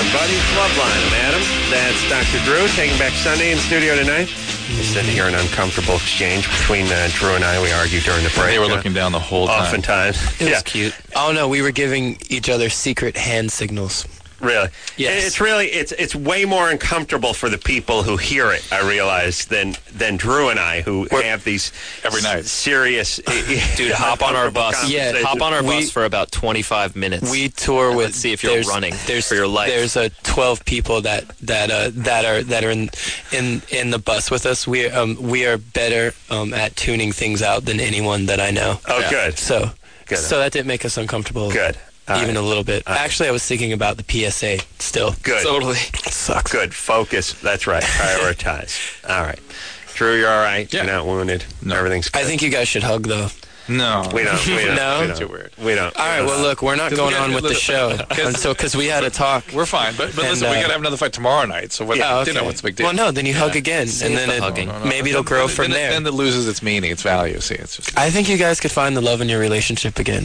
Buddy's Love Line with Adam. That's Dr. Drew taking back Sunday in studio tonight. You said to hear an uncomfortable exchange between Drew and I. We argued during the break. They were looking down the whole time. Oftentimes. It was cute. Oh, no, we were giving each other secret hand signals. Really? Yes. It's way more uncomfortable for the people who hear it, I realize, than Drew and I, who have these every night serious dude, hop on our bus. Yeah, hop on our bus for about 25 minutes. We tour with. Let's see if you're running for your life. There's 12 people that are in the bus with us. We are better at tuning things out than anyone that I know. Oh, yeah. Good. So that didn't make us uncomfortable. Good. Even a little bit. Actually, I was thinking about the PSA still. Good. Totally. It sucks. Good. Focus. That's right. Prioritize. All right. Drew, you're all right? Yeah. You're not wounded? No. Everything's good? I think you guys should hug, though. No. We don't. No? It's too weird. We don't. All right, well, look, we're not going on with the show because we had a talk. We're fine, but listen, we got to have another fight tomorrow night, so okay. what's the big deal? Well, no, then you hug again, and then maybe it'll grow from there. Then it loses its meaning, its value. See, it's just... I think you guys could find the love in your relationship again.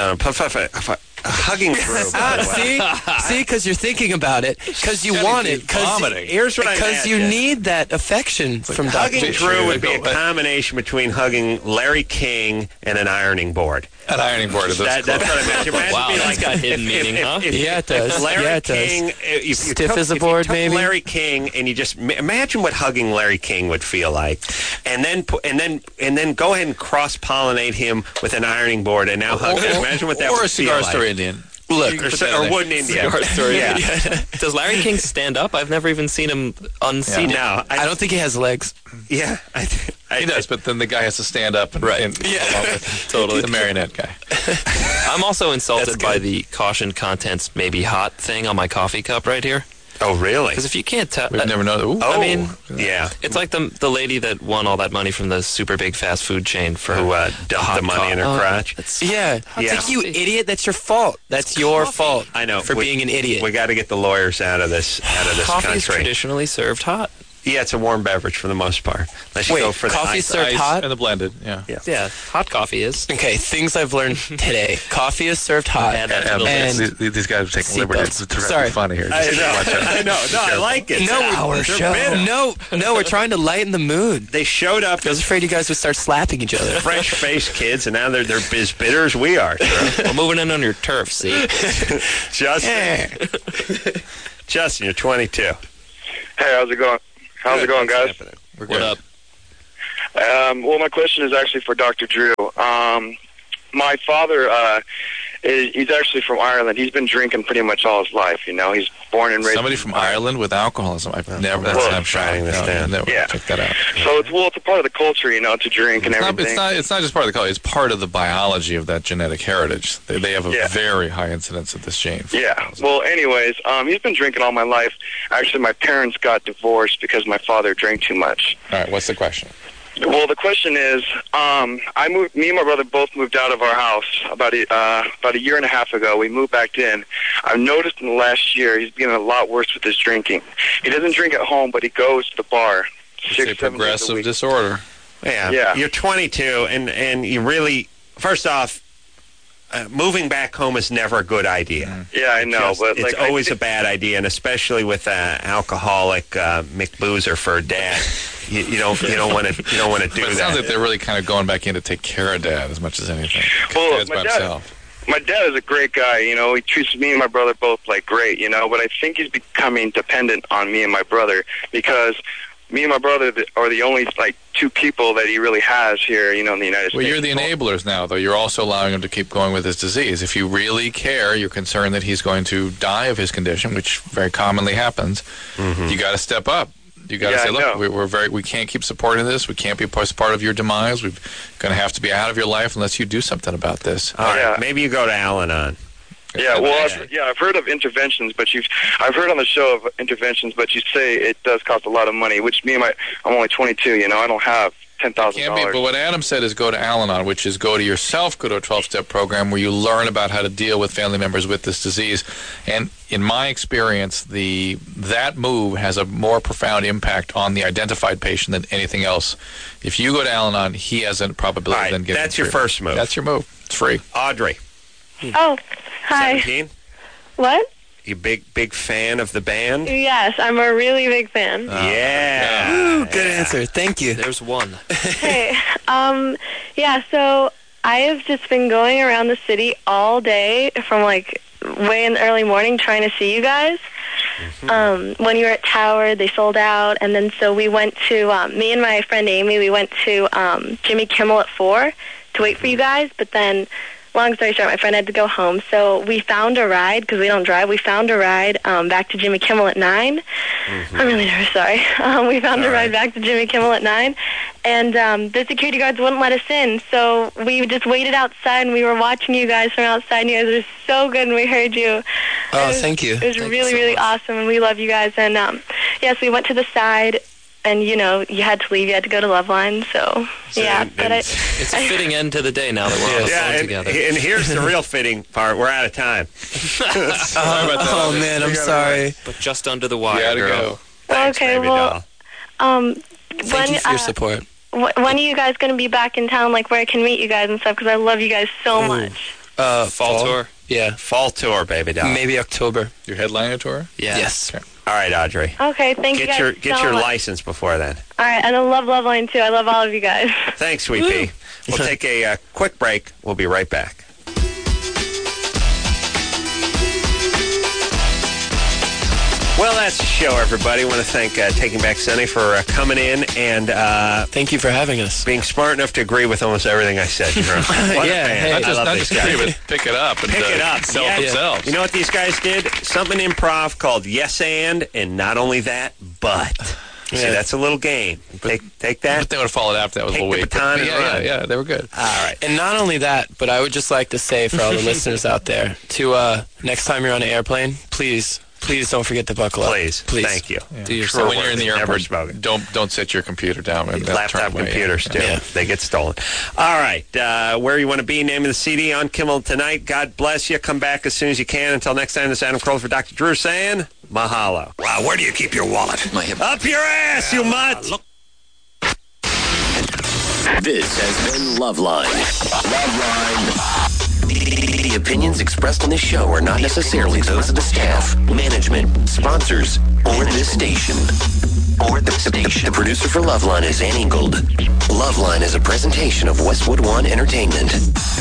Hugging Drew. See, because you're thinking about it, because you want it, because you need that affection from Dr. Hugging Drew would be a combination between hugging Larry King and an ironing board. An ironing board. That's what I meant. Wow, that's got hidden meaning, huh? Yeah, it does. Larry King, stiff as a board, maybe. Larry King, and you just imagine what hugging Larry King would feel like, and then go ahead and cross-pollinate him with an ironing board, and now hug him. Imagine what that would feel like. Or a cigar store Indian. Look, or wooden Indian. Yeah. Does Larry King stand up? I've never even seen him unseated. No, I don't think he has legs. Yeah, he does, but then the guy has to stand up and totally the marionette guy. I'm also insulted by the caution contents maybe hot thing on my coffee cup right here. Oh, really? Because if you can't tell... We've never known... I mean... Yeah. It's like the lady that won all that money from the super big fast food chain for... Who dumped the money in her crotch. It's like, you idiot, that's your fault. That's your fault. I know. For being an idiot. We got to get the lawyers out of this country. Coffee is traditionally served hot. Yeah, it's a warm beverage for the most part. Unless you go for the coffee served hot? And the blended, yeah. Yeah, hot coffee is. Okay, things I've learned today. Coffee is served hot. And these guys are taking liberties. It's funny here. I know. No, I like it. No, we're trying to lighten the mood. They showed up. I was afraid you guys would start slapping each other. Fresh-faced kids, and now they're biz bitters. We are. We're moving in on your turf, see? Justin, you're 22. Hey, how's it going? How's it going, guys? What up? Well, my question is actually for Dr. Drew. My father, he's actually from Ireland. He's been drinking pretty much all his life. You know, he's born and raised. Somebody from Ireland with alcoholism. I've never. I'm trying this down. Check that out. So it's a part of the culture, you know, to drink and everything. It's not just part of the culture. It's part of the biology of that genetic heritage. They have a very high incidence of this gene. Yeah. Well, anyways, he's been drinking all my life. Actually, my parents got divorced because my father drank too much. All right. What's the question? Well, the question is, me and my brother both moved out of our house about a year and a half ago. We moved back in. I've noticed in the last year he's getting a lot worse with his drinking. He doesn't drink at home, but he goes to the bar. It's a progressive disorder. Yeah. You're 22, and you really, first off, moving back home is never a good idea. Yeah, I know, but it's always a bad idea, and especially with alcoholic McBoozer for a dad. You don't want to do that. It sounds like they're really kind of going back in to take care of Dad as much as anything. Well, Dad's by himself. My dad is a great guy. You know, he treats me and my brother both like great. You know, but I think he's becoming dependent on me and my brother because me and my brother are the only two people that he really has here, you know, in the United States. Well, you're the enablers now, though. You're also allowing him to keep going with his disease. If you really care, you're concerned that he's going to die of his condition, which very commonly happens. Mm-hmm. You got to step up. You got to say, look, we can't keep supporting this. We can't be part of your demise. We're going to have to be out of your life unless you do something about this. All right. Maybe you go to Al-Anon. Yeah, well, I've heard of interventions, but I've heard on the show of interventions, but you say it does cost a lot of money. Which I'm only 22. You know, I don't have $10,000. But what Adam said is go to Al-Anon, which is go to yourself, go to a 12-step program where you learn about how to deal with family members with this disease. And in my experience, that move has a more profound impact on the identified patient than anything else. If you go to Al-Anon, he has a probability then getting That's your first move. That's your move. It's free. Audrey. Oh, hi. 17? What? You big fan of the band? Yes, I'm a really big fan. Yeah. Ooh, good answer. Thank you. There's one. Hey, so I have just been going around the city all day from like way in the early morning trying to see you guys. When you were at Tower, they sold out, and then so we went to, me and my friend Amy, we went to Jimmy Kimmel at 4 to wait for you guys, but then, long story short, my friend had to go home, so we found a ride, because we don't drive, we found a ride back to Jimmy Kimmel at 9. I'm really nervous, sorry. We found a ride back to Jimmy Kimmel at 9, and the security guards wouldn't let us in, so we just waited outside, and we were watching you guys from outside, and you guys were so good, and we heard you. Thank you. It was really awesome, and we love you guys, and yes, we went to the side, and, you had to leave. You had to go to Loveline, so yeah. But it's a fitting end to the day now that we're on the phone together. And here's the real fitting part. We're out of time. Oh, man, I'm sorry. But just under the wire, girl. Thanks, okay, baby well, doll. Thank you for your support. When are you guys going to be back in town, like where I can meet you guys and stuff, because I love you guys so much. Fall tour? Yeah. Fall tour, baby doll. Maybe October. Your headliner tour? Yeah. Yes. Okay. All right, Audrey. Okay, thank you guys Get your license before then. All right, and I love Loveline, too. I love all of you guys. Thanks, Sweet Pea. We'll take a quick break. We'll be right back. Well, that's the show, everybody. I want to thank Taking Back Sunday for coming in and thank you for having us. Being smart enough to agree with almost everything I said. What a fan. Hey, not just agree, but pick it up and sell themselves. You know what these guys did? Something improv called Yes and not only that, but. See, that's a little game. Take that. But they would have followed after that was a little weak. Yeah, they were good. All right. And not only that, but I would just like to say for all the listeners out there, to next time you're on an airplane, please don't forget to buckle up. Please. Thank you. Yeah. Do yourself when you're in the airport. Don't set your computer down. Laptop computers too. Yeah. They get stolen. All right. Where you want to be? Name of the CD on Kimmel Tonight. God bless you. Come back as soon as you can. Until next time, this is Adam Carolla for Dr. Drew saying mahalo. Wow, where do you keep your wallet? My hip. Up your ass, you mutt. This has been Loveline. The opinions expressed on this show are not necessarily those of the staff, management, sponsors, or this station. The producer for Loveline is Ann Ingold. Loveline is a presentation of Westwood One Entertainment.